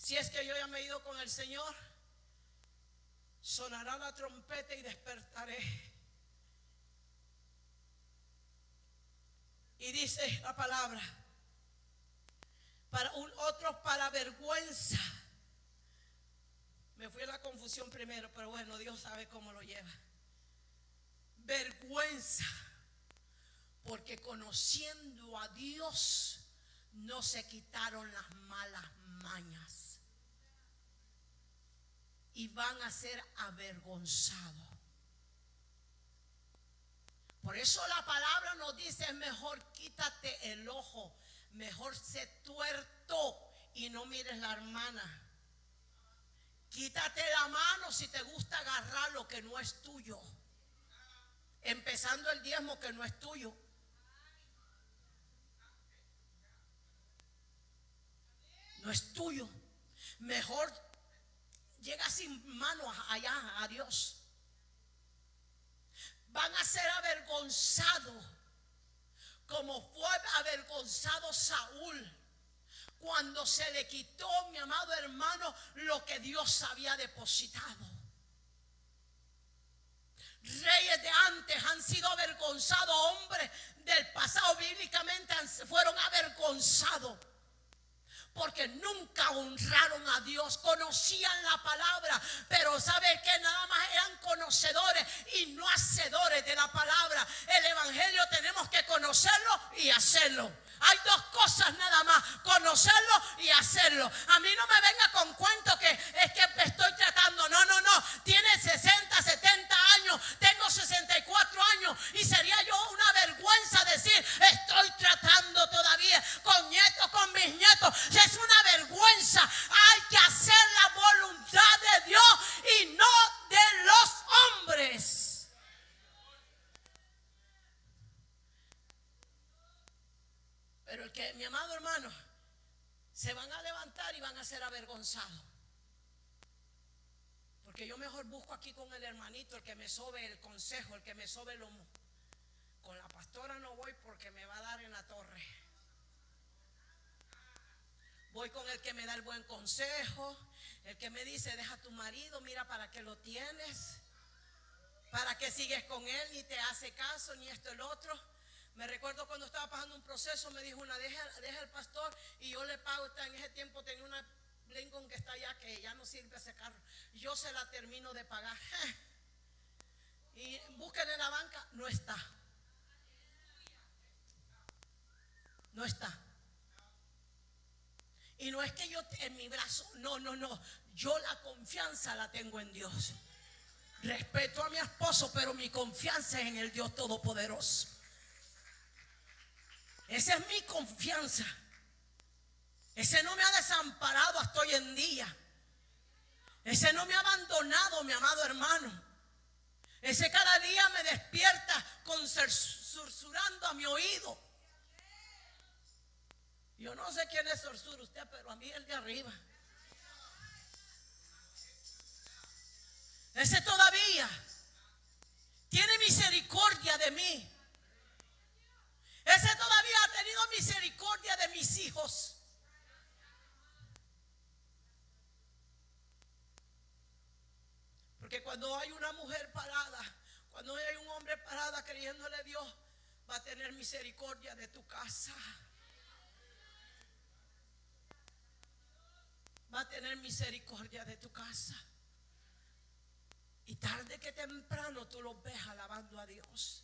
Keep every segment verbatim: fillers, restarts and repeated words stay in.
Si es que yo ya me he ido con el Señor, sonará la trompeta y despertaré. Y dice la palabra, para un otro para vergüenza. Me fui a la confusión primero, pero bueno, Dios sabe cómo lo lleva. Vergüenza, porque conociendo a Dios no se quitaron las malas mañas y van a ser avergonzados. Por eso la palabra nos dice: es mejor quítate el ojo, mejor sé tuerto y no mires la hermana. Quítate la mano si te gusta agarrar lo que no es tuyo, empezando el diezmo que no es tuyo. No es tuyo. Mejor llega sin mano allá a Dios. Van a ser avergonzados como fue avergonzado Saúl cuando se le quitó, mi amado hermano, lo que Dios había depositado. Reyes de antes han sido avergonzados, hombres del pasado bíblicamente fueron avergonzados porque nunca honraron a Dios, conocían la palabra, pero sabe que nada más eran conocedores y no hacedores de la palabra. El evangelio tenemos que conocerlo y hacerlo. Hay dos cosas nada más: conocerlo y hacerlo. A mí no me venga con cuento que es que estoy tratando. No, no, no. Tiene sesenta, setenta años. Tengo sesenta y cuatro años. Y sería yo una vergüenza decir: estoy tratando todavía con nietos, con mis nietos. Es una vergüenza. Hay que hacer la voluntad de Dios y no de los hombres. Pero el que, mi amado hermano, se van a levantar y van a ser avergonzados. Porque yo mejor busco aquí con el hermanito, el que me sobe el consejo, el que me sobe el lomo. Con la pastora no voy porque me va a dar en la torre. Voy con el que me da el buen consejo, el que me dice: deja a tu marido, mira para qué lo tienes, para qué sigues con él, ni te hace caso, ni esto el otro. Me recuerdo cuando estaba pasando un proceso, me dijo una: deja, deja al pastor y yo le pago. En ese tiempo tenía una Lincoln que está allá, que ya no sirve ese carro, yo se la termino de pagar. Y busquen en la banca, no está. No está. Y no es que yo en mi brazo, no, no, no. Yo la confianza la tengo en Dios. Respeto a mi esposo, pero mi confianza es en el Dios Todopoderoso. Esa es mi confianza. Ese no me ha desamparado hasta hoy en día. Ese no me ha abandonado, mi amado hermano. Ese cada día me despierta con susurrando a mi oído. Yo no sé quién es susurra usted, pero a mí el de arriba. Ese todavía tiene misericordia de mí. Ese todavía ha tenido misericordia de mis hijos. Porque cuando hay una mujer parada, cuando hay un hombre parada creyéndole a Dios, va a tener misericordia de tu casa. Va a tener misericordia de tu casa. Y tarde que temprano tú los ves alabando a Dios.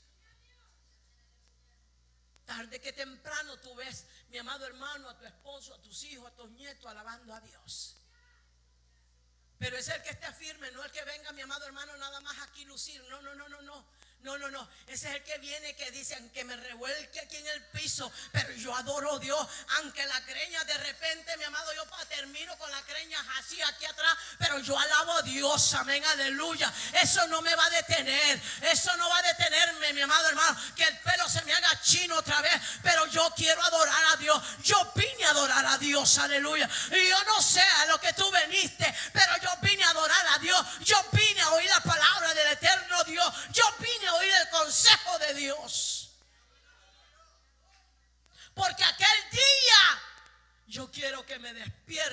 Tarde que temprano tú ves, mi amado hermano, a tu esposo, a tus hijos, a tus nietos alabando a Dios. Pero es el que esté firme, no el que venga, mi amado hermano, nada más aquí lucir. No, no, no, no, no. No, no, no. Ese es el que viene, que dicen que me revuelque aquí en el piso, pero yo adoro a Dios. Aunque la creña de repente, mi amado, yo termino con la creña así aquí atrás, pero yo alabo a Dios. Amén, aleluya. Eso no me va a detener. Eso no va a detenerme, mi amado hermano, que el pelo se me haga chino otra vez, pero yo quiero adorar a Dios. Yo vine a adorar a Dios, aleluya. Y yo no sé a lo que tú viniste, pero yo vine a adorar a Dios. Yo vine a oír la palabra del eterno Dios. Yo vine a oír el consejo de Dios. Porque aquel día yo quiero que me despierte.